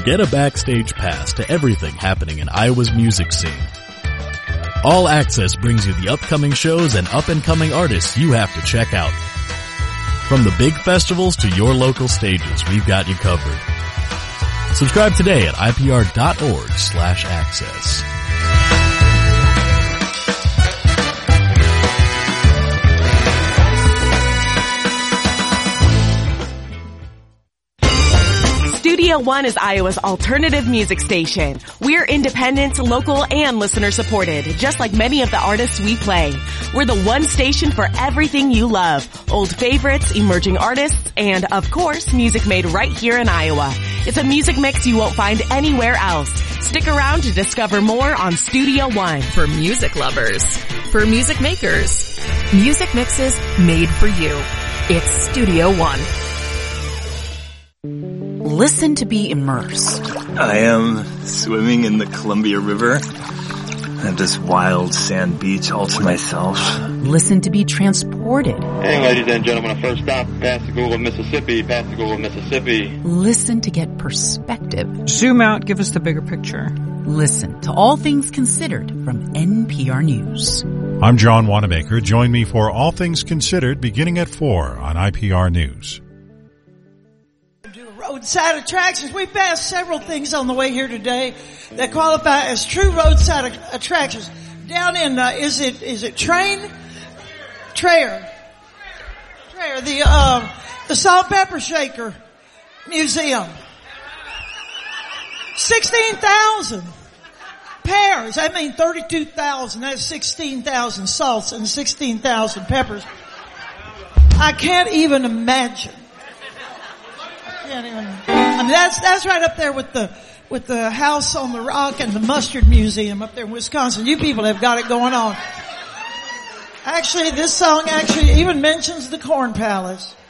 Get a backstage pass to everything happening in Iowa's music scene. All Access brings you the upcoming shows and up-and-coming artists you have to check out. From the big festivals to your local stages, we've got you covered. Subscribe today at ipr.org/access. Studio One is Iowa's alternative music station. We're independent, local, and listener-supported, just like many of the artists we play. We're the one station for everything you love. Old favorites, emerging artists, and, of course, music made right here in Iowa. It's a music mix you won't find anywhere else. Stick around to discover more on Studio One. For music lovers. For music makers. Music mixes made for you. It's Studio One. Listen to be immersed. I am swimming in the Columbia River. I have this wild sand beach all to myself. Listen to be transported. Hey, ladies and gentlemen, first stop, Pascagoula, Mississippi, Pascagoula, Mississippi. Listen to get perspective. Zoom out, give us the bigger picture. Listen to All Things Considered from NPR News. I'm John Wanamaker. Join me for All Things Considered beginning at 4 on IPR News. Roadside attractions. We passed several things on the way here today that qualify as true roadside attractions. Down in, is it Traer, the Salt and Pepper Shaker Museum. 16,000 pears. I mean 32,000. That's 16,000 salts and 16,000 peppers. I can't even imagine. I mean, that's right up there with the House on the Rock and the Mustard Museum up there in Wisconsin. You people have got it going on. Actually, this song even mentions the Corn Palace.